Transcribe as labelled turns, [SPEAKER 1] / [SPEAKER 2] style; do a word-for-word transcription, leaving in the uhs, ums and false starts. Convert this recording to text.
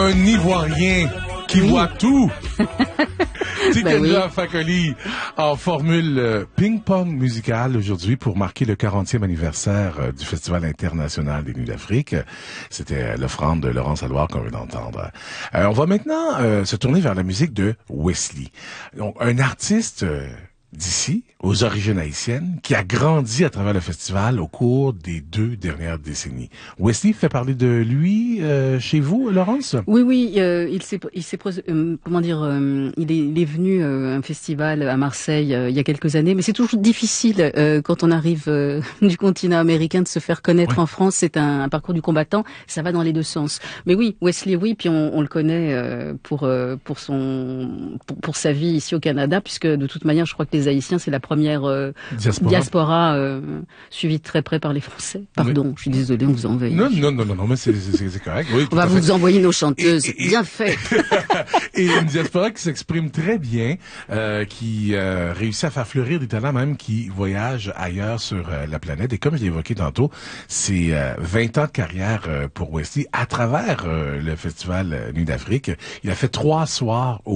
[SPEAKER 1] un Ivoirien qui
[SPEAKER 2] oui.
[SPEAKER 1] voit tout. Tikenja
[SPEAKER 2] oui.
[SPEAKER 1] Fakoly en formule euh, ping-pong musical aujourd'hui pour marquer le quarantième anniversaire euh, du Festival international des Nuits d'Afrique. C'était euh, l'offrande de Laurence Alloire qu'on vient d'entendre. Euh, on va maintenant euh, se tourner vers la musique de Wesley. Donc, un artiste euh, d'ici, aux origines haïtiennes, qui a grandi à travers le festival au cours des deux dernières décennies. Wesley fait parler de lui euh, chez vous, Laurence?
[SPEAKER 2] Oui, oui, euh, il s'est, il s'est, euh, comment dire, euh, il, est, il est venu euh, à un festival à Marseille euh, il y a quelques années, mais c'est toujours difficile euh, quand on arrive euh, du continent américain de se faire connaître ouais. en France. C'est un, un parcours du combattant, ça va dans les deux sens. Mais oui, Wesley, oui, puis on, on le connaît euh, pour euh, pour son pour, pour sa vie ici au Canada, puisque de toute manière, je crois que les Haïtiens, c'est la première euh, diaspora, diaspora euh, suivie de très près par les Français. Pardon, oui. je suis désolée, on vous envahit.
[SPEAKER 1] Non, non, non, non, non mais c'est, c'est, c'est correct. Oui,
[SPEAKER 2] on va vous envoyer nos chanteuses. Et, et, bien fait.
[SPEAKER 1] Et une diaspora qui s'exprime très bien, euh, qui euh, réussit à faire fleurir des talents même qui voyagent ailleurs sur euh, la planète. Et comme je l'ai évoqué tantôt, c'est euh, vingt ans de carrière euh, pour Wesley à travers euh, le festival euh, Nuits d'Afrique. Il a fait trois soirs au